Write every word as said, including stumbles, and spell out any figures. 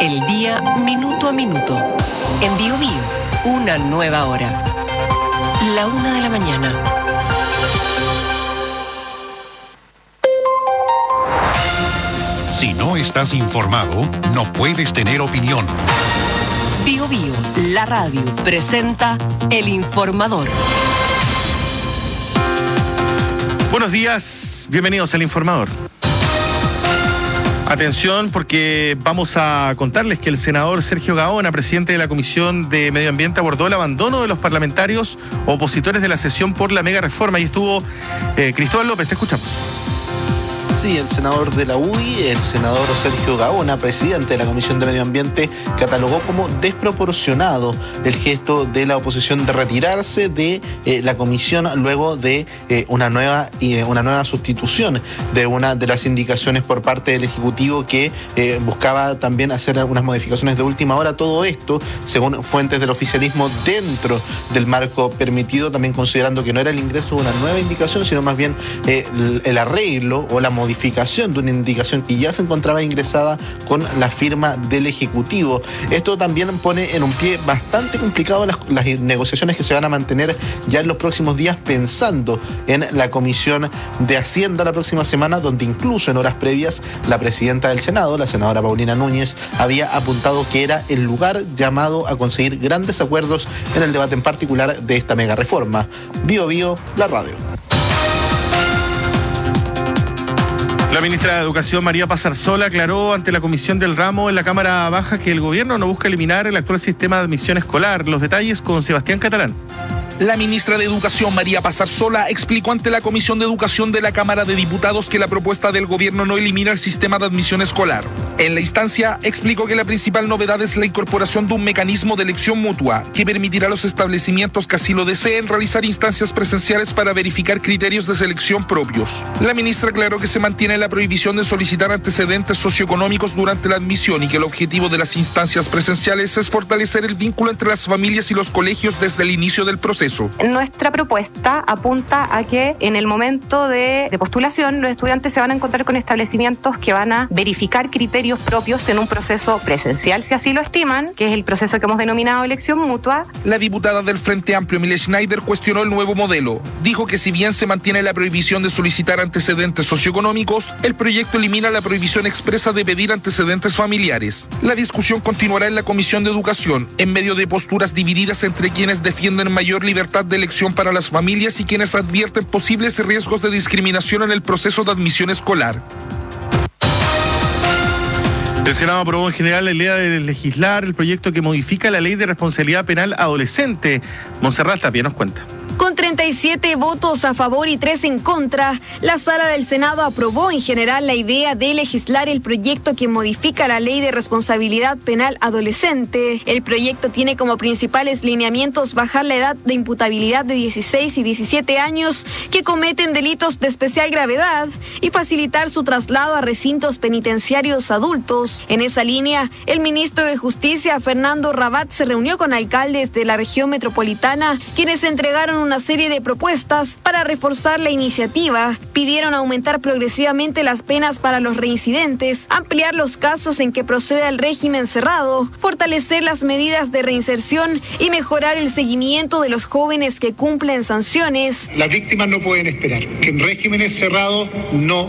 el día minuto a minuto. En Bio Bio, una nueva hora. La una de la mañana. Si no estás informado, no puedes tener opinión. Bio Bio, la radio, presenta El Informador. Buenos días, bienvenidos al Informador. Atención, porque vamos a contarles que el senador Sergio Gaona, presidente de la Comisión de Medio Ambiente, abordó el abandono de los parlamentarios opositores de la sesión por la mega reforma. Y estuvo eh, Cristóbal López, te escuchamos. Sí, el senador de la U D I, el senador Sergio Gaona, presidente de la Comisión de Medio Ambiente, catalogó como desproporcionado el gesto de la oposición de retirarse de eh, la comisión luego de eh, una nueva eh, una nueva sustitución de una de las indicaciones por parte del Ejecutivo que eh, buscaba también hacer algunas modificaciones de última hora. Todo esto, según fuentes del oficialismo, dentro del marco permitido, también considerando que no era el ingreso de una nueva indicación, sino más bien eh, el arreglo o la modificación modificación de una indicación que ya se encontraba ingresada con la firma del Ejecutivo. Esto también pone en un pie bastante complicado las, las negociaciones que se van a mantener ya en los próximos días, pensando en la Comisión de Hacienda la próxima semana, donde incluso en horas previas la presidenta del Senado, la senadora Paulina Núñez, había apuntado que era el lugar llamado a conseguir grandes acuerdos en el debate en particular de esta mega reforma. Bio Bio, la radio. La ministra de Educación, María Paz Arzola, aclaró ante la comisión del ramo en la Cámara Baja que el gobierno no busca eliminar el actual sistema de admisión escolar. Los detalles con Sebastián Catalán. La ministra de Educación, María Paz Arzola, explicó ante la Comisión de Educación de la Cámara de Diputados que la propuesta del gobierno no elimina el sistema de admisión escolar. En la instancia, explicó que la principal novedad es la incorporación de un mecanismo de elección mutua que permitirá a los establecimientos que así lo deseen realizar instancias presenciales para verificar criterios de selección propios. La ministra aclaró que se mantiene la prohibición de solicitar antecedentes socioeconómicos durante la admisión y que el objetivo de las instancias presenciales es fortalecer el vínculo entre las familias y los colegios desde el inicio del proceso. Nuestra propuesta apunta a que en el momento de, de postulación los estudiantes se van a encontrar con establecimientos que van a verificar criterios propios en un proceso presencial, si así lo estiman, que es el proceso que hemos denominado elección mutua. La diputada del Frente Amplio, Mile Schneider, cuestionó el nuevo modelo. Dijo que si bien se mantiene la prohibición de solicitar antecedentes socioeconómicos, el proyecto elimina la prohibición expresa de pedir antecedentes familiares. La discusión continuará en la Comisión de Educación, en medio de posturas divididas entre quienes defienden mayor libertad libertad de elección para las familias y quienes advierten posibles riesgos de discriminación en el proceso de admisión escolar. El Senado aprobó en general la idea de legislar el proyecto que modifica la ley de responsabilidad penal adolescente. Montserrat Tapia nos cuenta. Con treinta y siete votos a favor y tres en contra, la Sala del Senado aprobó en general la idea de legislar el proyecto que modifica la Ley de Responsabilidad Penal Adolescente. El proyecto tiene como principales lineamientos bajar la edad de imputabilidad de dieciséis y diecisiete años que cometen delitos de especial gravedad y facilitar su traslado a recintos penitenciarios adultos. En esa línea, el ministro de Justicia, Fernando Rabat, se reunió con alcaldes de la región metropolitana, quienes entregaron una serie de propuestas para reforzar la iniciativa. Pidieron aumentar progresivamente las penas para los reincidentes, ampliar los casos en que proceda el régimen cerrado, fortalecer las medidas de reinserción y mejorar el seguimiento de los jóvenes que cumplen sanciones. Las víctimas no pueden esperar, que en regímenes cerrados no